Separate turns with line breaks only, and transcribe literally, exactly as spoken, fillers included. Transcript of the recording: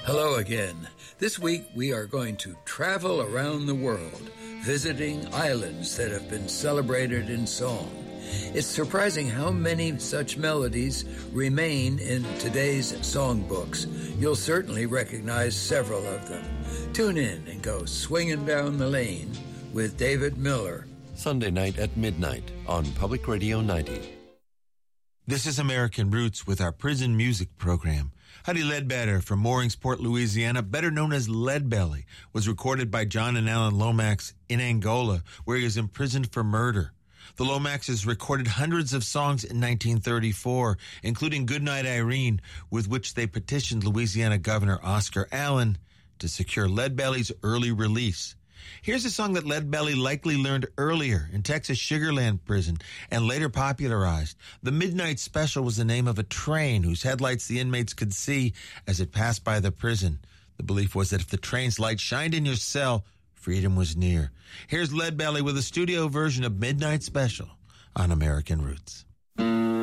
Hello again. This week we are going to travel around the world, visiting islands that have been celebrated in song. It's surprising how many such melodies remain in today's songbooks. You'll certainly recognize several of them. Tune in and go swinging down the lane with David Miller.
Sunday night at midnight on Public Radio ninety.
This is American Roots with our prison music program. Huddie Ledbetter from Mooringsport, Louisiana, better known as Leadbelly, was recorded by John and Alan Lomax in Angola, where he was imprisoned for murder. The Lomaxes recorded hundreds of songs in nineteen thirty-four, including Goodnight Irene, with which they petitioned Louisiana Governor Oscar Allen to secure Leadbelly's early release. Here's a song that Leadbelly likely learned earlier in Texas Sugar Land prison and later popularized. The Midnight Special was the name of a train whose headlights the inmates could see as it passed by the prison. The belief was that if the train's light shined in your cell, freedom was near. Here's Leadbelly with a studio version of Midnight Special on American Roots.